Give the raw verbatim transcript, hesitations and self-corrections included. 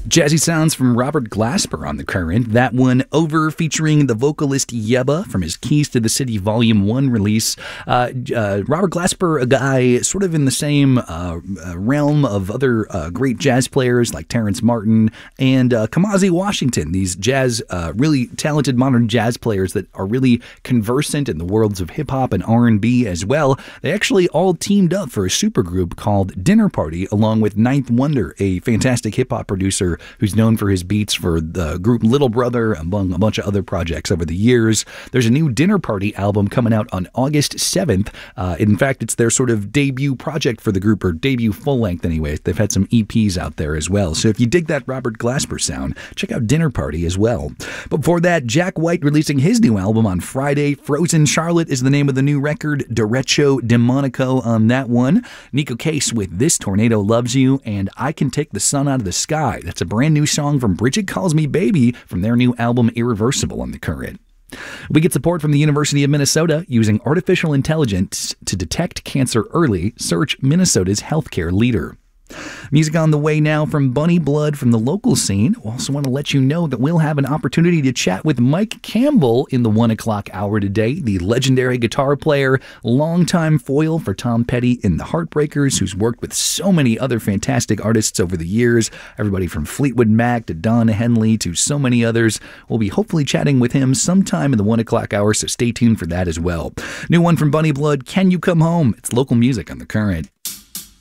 Jazzy sounds from Robert Glasper on The Current. That one over featuring the vocalist Yebba from his Keys to the City Volume one release. Uh, uh, Robert Glasper, a guy sort of in the same uh, realm of other uh, great jazz players like Terrence Martin and uh, Kamasi Washington, these jazz, uh, really talented modern jazz players that are really conversant in the worlds of hip-hop and R and B as well. They actually all teamed up for a supergroup called Dinner Party along with Ninth Wonder, a fantastic hip-hop producer who's known for his beats for the group Little Brother, among a bunch of other projects over the years. There's a new Dinner Party album coming out on August seventh. Uh, in fact, it's their sort of debut project for the group, or debut full-length anyways. They've had some E Ps out there as well. So if you dig that Robert Glasper sound, check out Dinner Party as well. But before that, Jack White releasing his new album on Friday. Frozen Charlotte is the name of the new record. Derecho Demonico on that one. Nico Case with This Tornado Loves You and I Can Take the Sun Out of the Sky. That's a brand new song from Bridget Calls Me Baby from their new album Irreversible on The Current. We get support from the University of Minnesota using artificial intelligence to detect cancer early. Search Minnesota's healthcare leader. Music on the way now from Bunny Blood from the local scene. Also want to let you know that we'll have an opportunity to chat with Mike Campbell in the one o'clock hour today, the legendary guitar player, longtime foil for Tom Petty in the Heartbreakers, who's worked with so many other fantastic artists over the years, everybody from Fleetwood Mac to Don Henley to so many others. We'll be hopefully chatting with him sometime in the one o'clock hour, so stay tuned for that as well. New one from Bunny Blood, Can You Come Home? It's local music on The Current.